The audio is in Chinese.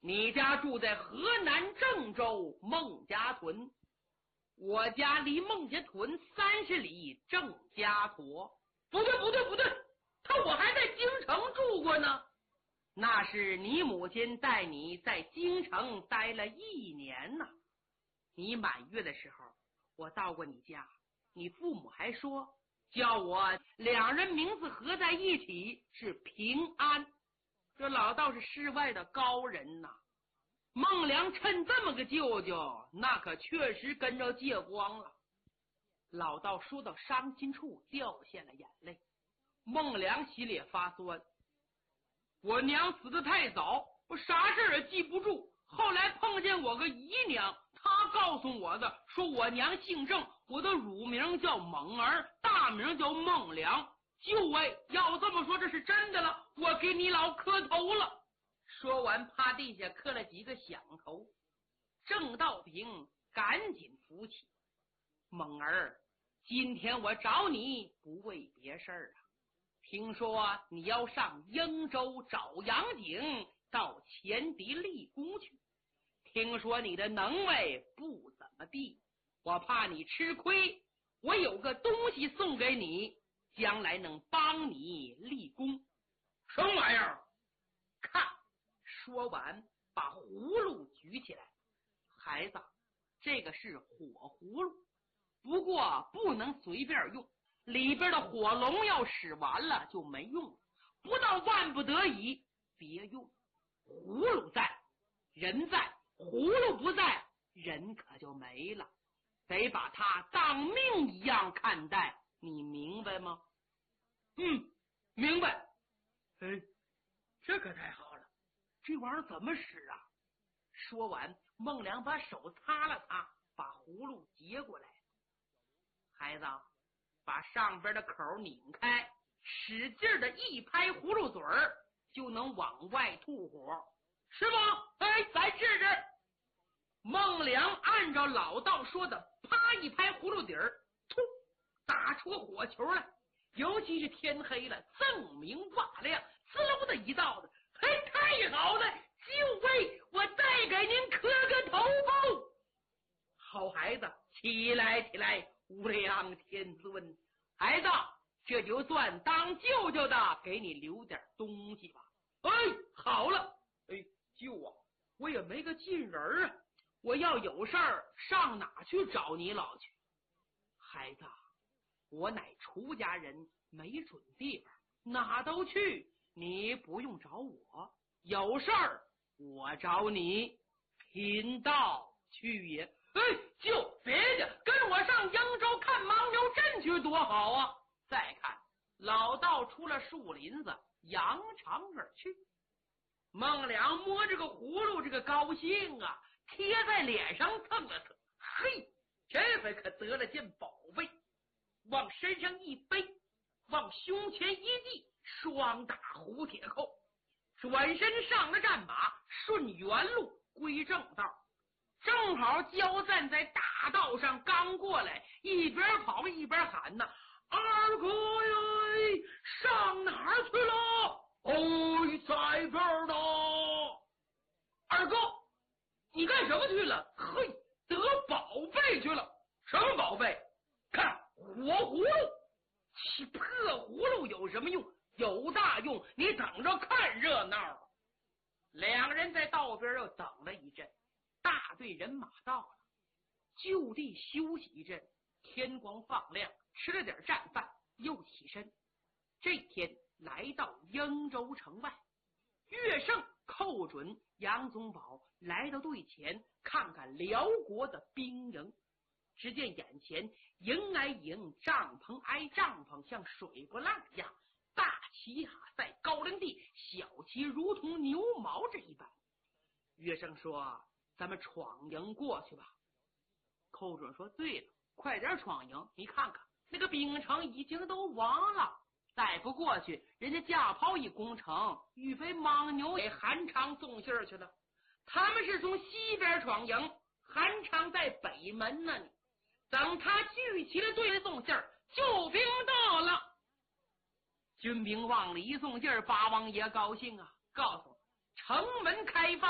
你家住在河南郑州孟家屯，我家离孟家屯30里，郑家坨。不对，我还在京城住过呢。那是你母亲带你在京城待了1年呢。你满月的时候，我到过你家，你父母还说叫我2人名字合在一起是平安。这老道是世外的高人呐。孟良趁这么个舅舅，那可确实跟着借光了。老道说到伤心处，掉下了眼泪。孟良心里也发酸，我娘死得太早，我啥事也记不住。后来碰见我个姨娘，她告诉我的，说我娘姓郑，我的乳名叫孟儿，大名叫孟良。就要这么说，这是真的了，我给你老磕头了。说完趴地下磕了几个响头。郑道平赶紧扶起，孟儿，今天我找你不为别事啊，听说你要上英州找杨景到前敌立功去，听说你的能耐不怎么地，我怕你吃亏，我有个东西送给你，将来能帮你立功。什么玩意儿？看。说完把葫芦举起来，孩子，这个是火葫芦，不过不能随便用，里边的火龙要使完了就没用了，不到万不得已别用。葫芦在人在，葫芦不在人可就没了，得把它当命一样看待，你明白吗？明白。这可太好了，这玩意儿怎么使啊？说完孟良把手擦了擦，把葫芦接过来。孩子，把上边的口拧开，使劲的一拍葫芦嘴儿，就能往外吐火，是吗？咱试试。孟良按照老道说的，啪一拍葫芦底儿，突打出火球来，尤其是天黑了，锃明瓦亮，滋溜的一道的，太好了，就为我再给您磕个头吧。好孩子，起来，无量天尊，孩子，这就算当舅舅的给你留点东西吧。好了，舅啊，我也没个近人啊，我要有事儿上哪去找你老去？孩子，我乃出家人，没准地方，哪都去，你不用找我，有事儿我找你，贫道去也。就别的，跟我上扬州看牦牛阵去多好啊！再看老道出了树林子，扬长而去。孟良摸这个葫芦，这个高兴啊，贴在脸上蹭了蹭，这回可得了件宝贝，往身上一背，往胸前一系，双打胡铁扣，转身上了战马，顺原路归正道。正好交战在大道上，刚过来，一边跑一边喊呐：“二哥呀，上哪儿去了？在这儿呢。”二哥，你干什么去了？得宝贝去了。什么宝贝？看火葫芦。其破葫芦有什么用？有大用，你等着看热闹。两人在道边又等了一阵，大队人马到了，就地休息一阵。天光放亮，吃了点战饭，又起身。这天来到英州城外，岳胜、寇准、杨宗保来到队前，看看辽国的兵营。只见眼前营挨营，帐篷挨帐篷，像水波浪一样，大旗在高粱地，小旗如同牛毛这一般。岳胜说：“咱们闯营过去吧。”寇准说：“对了，快点闯营，你看看那个兵城已经都亡了，再不过去，人家架炮一攻城，预备牦牛给韩昌送信去了。他们是从西边闯营，韩昌在北门呢。等他聚齐了队来送信，救兵到了。”军兵往里一送信，八王爷高兴啊，告诉城门开放。